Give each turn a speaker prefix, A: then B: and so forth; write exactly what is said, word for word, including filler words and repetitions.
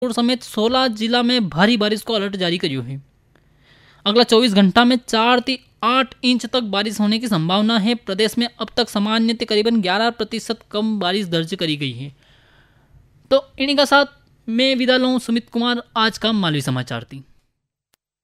A: समेत सोलह जिला में भारी बारिश को अलर्ट जारी करियो है। अगला चौबीस घंटा में चार ती आठ इंच तक बारिश होने की संभावना है। प्रदेश में अब तक सामान्य से करीबन ग्यारह प्रतिशत कम बारिश दर्ज करी गई है। तो इन्हीं का साथ मैं विदा लूँ। सुमित कुमार, आज का मालवी समाचार थी।